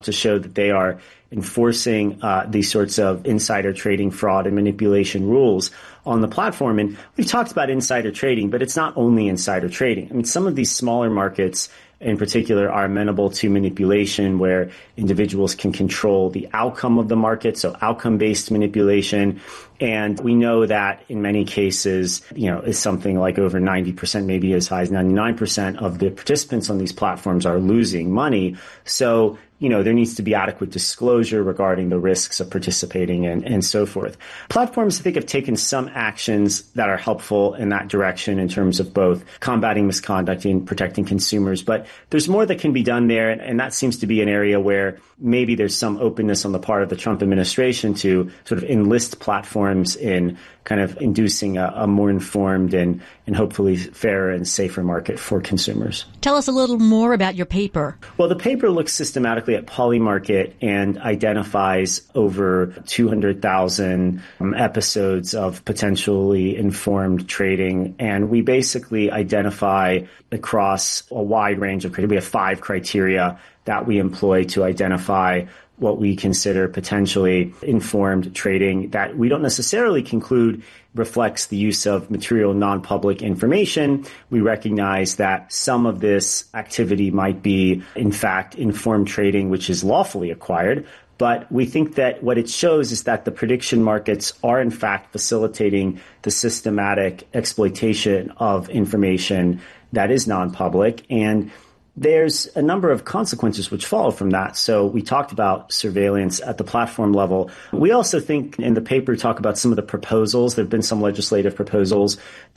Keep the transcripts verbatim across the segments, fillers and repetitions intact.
to show that they are enforcing uh, these sorts of insider trading, fraud, and manipulation rules on the platform. And we've talked about insider trading, but it's not only insider trading. I mean, some of these smaller markets in particular are amenable to manipulation where individuals can control the outcome of the market, so outcome-based manipulation. And we know that in many cases, you know, is something like over ninety percent, maybe as high as ninety-nine percent of the participants on these platforms are losing money. So, you know, there needs to be adequate disclosure regarding the risks of participating and, and so forth. Platforms, I think, have taken some actions that are helpful in that direction in terms of both combating misconduct and protecting consumers. But there's more that can be done there. And, and that seems to be an area where maybe there's some openness on the part of the Trump administration to sort of enlist platforms in kind of inducing a, a more informed and, and hopefully fairer and safer market for consumers. Tell us a little more about your paper. Well, the paper looks systematically at Polymarket and identifies over two hundred thousand um, episodes of potentially informed trading. And we basically identify across a wide range of criteria. We have five criteria that we employ to identify what we consider potentially informed trading that we don't necessarily conclude reflects the use of material non-public information. We recognize that some of this activity might be, in fact, informed trading, which is lawfully acquired. But we think that what it shows is that the prediction markets are, in fact, facilitating the systematic exploitation of information that is non-public. And there's a number of consequences which follow from that. So we talked about surveillance at the platform level. We also think in the paper talk about some of the proposals. There have been some legislative proposals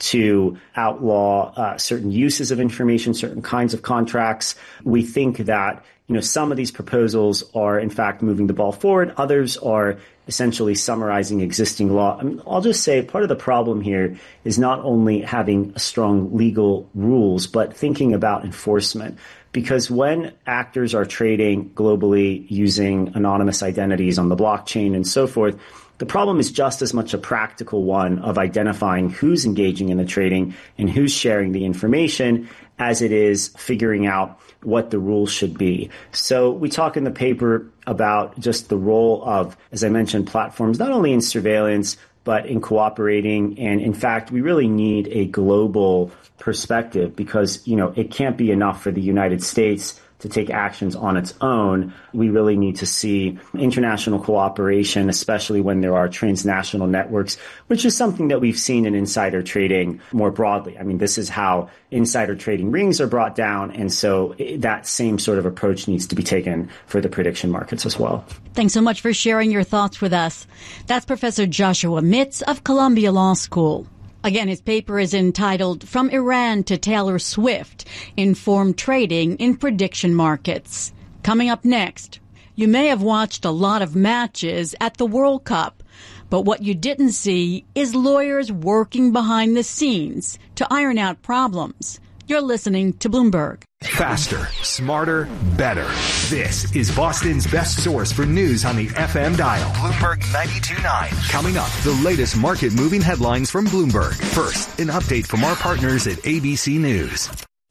to outlaw uh, certain uses of information, certain kinds of contracts. We think that, you know, some of these proposals are in fact moving the ball forward. Others are essentially summarizing existing law. I mean, I'll just say part of the problem here is not only having strong legal rules, but thinking about enforcement. Because when actors are trading globally using anonymous identities on the blockchain and so forth, the problem is just as much a practical one of identifying who's engaging in the trading and who's sharing the information as it is figuring out what the rules should be. So we talk in the paper about just the role of, as I mentioned, platforms, not only in surveillance, but in cooperating. And in fact, we really need a global perspective because, you know, it can't be enough for the United States to take actions on its own. We really need to see international cooperation, especially when there are transnational networks, which is something that we've seen in insider trading more broadly. I mean, this is how insider trading rings are brought down. And so that same sort of approach needs to be taken for the prediction markets as well. Thanks so much for sharing your thoughts with us. That's Professor Joshua Mitz of Columbia Law School. Again, his paper is entitled From Iran to Taylor Swift, Informed Trading in Prediction Markets. Coming up next, you may have watched a lot of matches at the World Cup, but what you didn't see is lawyers working behind the scenes to iron out problems. You're listening to Bloomberg. Faster, smarter, better. This is Boston's best source for news on the F M dial. Bloomberg ninety-two point nine. Coming up, the latest market-moving headlines from Bloomberg. First, an update from our partners at A B C News.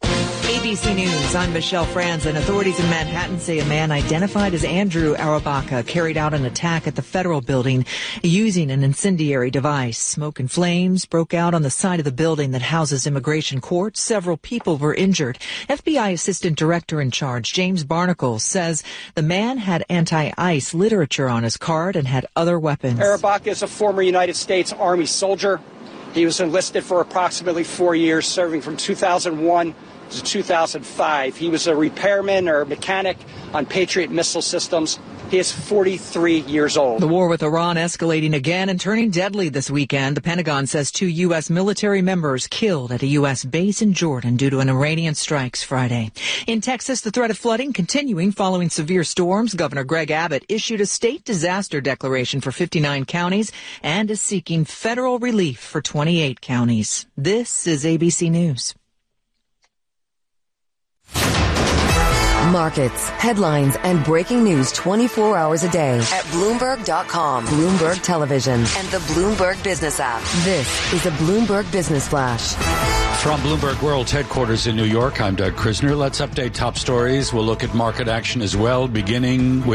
A B C News, I'm Michelle Franzen. Authorities in Manhattan say a man identified as Andrew Arabaka carried out an attack at the federal building using an incendiary device. Smoke and flames broke out on the side of the building that houses immigration court. Several people were injured. F B I Assistant Director in charge, James Barnacle, says the man had anti-ICE literature on his card and had other weapons. Arabaka is a former United States Army soldier. He was enlisted for approximately four years, serving from two thousand one to two thousand five. He was a repairman or mechanic on Patriot missile systems. He is forty-three years old. The war with Iran escalating again and turning deadly this weekend. The Pentagon says two U S military members killed at a U S base in Jordan due to an Iranian strikes Friday. In Texas, the threat of flooding continuing following severe storms. Governor Greg Abbott issued a state disaster declaration for fifty-nine counties and is seeking federal relief for twenty-eight counties. This is A B C News. Markets, headlines, and breaking news twenty-four hours a day at Bloomberg dot com, Bloomberg Television, and the Bloomberg Business app. This is a Bloomberg Business Flash. From Bloomberg World Headquarters in New York, I'm Doug Krisner. Let's update top stories. We'll look at market action as well, beginning with